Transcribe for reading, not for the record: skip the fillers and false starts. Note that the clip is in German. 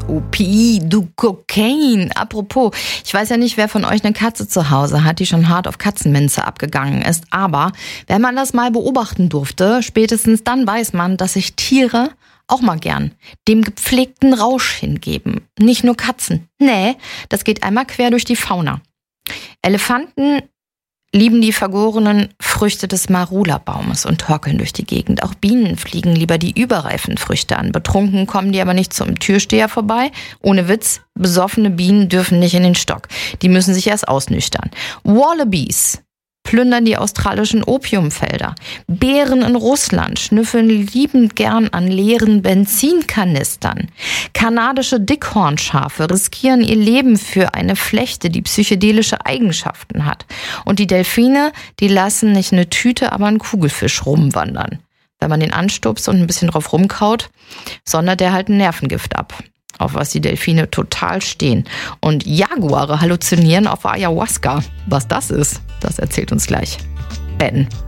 OPI, du Kokain. Apropos, ich weiß ja nicht, wer von euch eine Katze zu Hause hat, die schon hart auf Katzenminze abgegangen ist. Aber wenn man das mal beobachten durfte, spätestens dann weiß man, dass sich Tiere auch mal gern dem gepflegten Rausch hingeben. Nicht nur Katzen. Nee, das geht einmal quer durch die Fauna. Elefanten lieben die vergorenen Früchte des Marula-Baumes und torkeln durch die Gegend. Auch Bienen fliegen lieber die überreifen Früchte an. Betrunken kommen die aber nicht zum Türsteher vorbei. Ohne Witz, besoffene Bienen dürfen nicht in den Stock. Die müssen sich erst ausnüchtern. Wallabies plündern die australischen Opiumfelder. Bären in Russland schnüffeln liebend gern an leeren Benzinkanistern. Kanadische Dickhornschafe riskieren ihr Leben für eine Flechte, die psychedelische Eigenschaften hat. Und die Delfine, die lassen nicht eine Tüte, aber einen Kugelfisch rumwandern. Wenn man den anstupst und ein bisschen drauf rumkaut, sondert der halt ein Nervengift ab. Auf was die Delfine total stehen. Und Jaguare halluzinieren auf Ayahuasca. Was das ist, das erzählt uns gleich Ben.